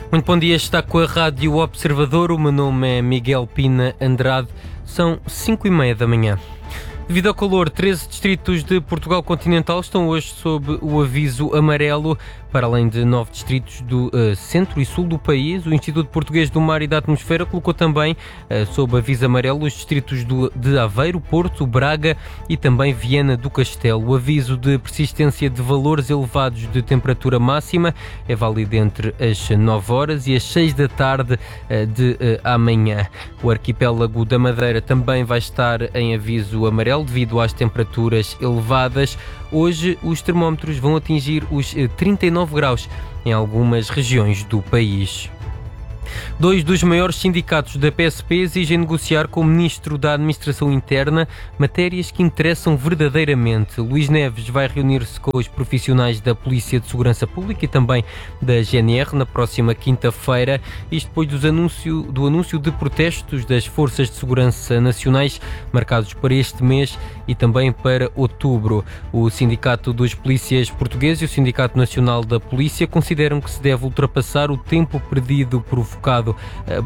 Muito bom dia, está com a Rádio Observador. O meu nome é Miguel Pina Andrade. São 5h30 da manhã. Devido ao calor, 13 distritos de Portugal continental estão hoje sob o aviso amarelo, para além de 9 distritos do centro e sul do país. O Instituto Português do Mar e da Atmosfera colocou também sob aviso amarelo os distritos de Aveiro, Porto, Braga e também Viana do Castelo. O aviso de persistência de valores elevados de temperatura máxima é válido entre as 9 horas e as 6 da tarde de amanhã. O arquipélago da Madeira também vai estar em aviso amarelo devido às temperaturas elevadas. Hoje os termómetros vão atingir os 39 graus em algumas regiões do país. Dois dos maiores sindicatos da PSP exigem negociar com o Ministro da Administração Interna matérias que interessam verdadeiramente. Luís Neves vai reunir-se com os profissionais da Polícia de Segurança Pública e também da GNR na próxima quinta-feira, isto depois do anúncio de protestos das Forças de Segurança Nacionais marcados para este mês e também para outubro. O Sindicato dos Polícias Portugueses e o Sindicato Nacional da Polícia consideram que se deve ultrapassar o tempo perdido provocado